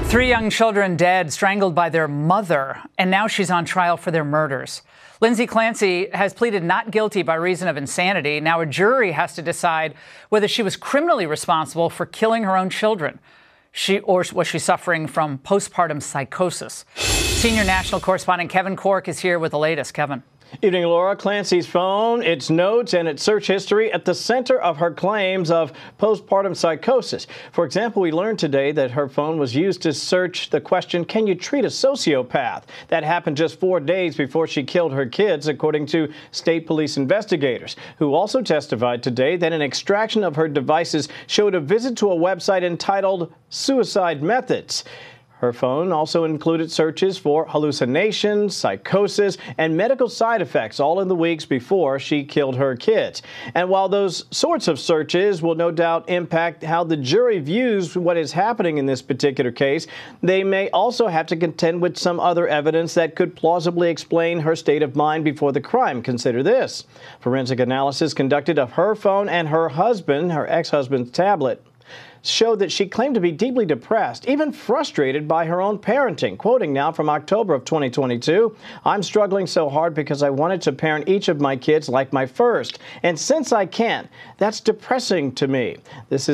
Three young children dead, strangled by their mother, and now she's on trial for their murders. Lindsay Clancy has pleaded not guilty by reason of insanity. Now a jury has to decide whether she was criminally responsible for killing her own children. Or was she suffering from postpartum psychosis? Senior national correspondent Kevin Corke is here with the latest. Kevin. Evening, Laura. Clancy's phone, its notes, and its search history at the center of her claims of postpartum psychosis. For example, we learned today that her phone was used to search the question, can you treat a sociopath? That happened just 4 days before she killed her kids, according to state police investigators, who also testified today that an extraction of her devices showed a visit to a website entitled Suicide Methods. Her phone also included searches for hallucinations, psychosis, and medical side effects, all in the weeks before she killed her kids. And while those sorts of searches will no doubt impact how the jury views what is happening in this particular case, they may also have to contend with some other evidence that could plausibly explain her state of mind before the crime. Consider this. Forensic analysis conducted of her phone and her ex-husband's tablet, showed that she claimed to be deeply depressed, even frustrated by her own parenting. Quoting now from October of 2022, "I'm struggling so hard because I wanted to parent each of my kids like my first. And since I can't, that's depressing to me." This is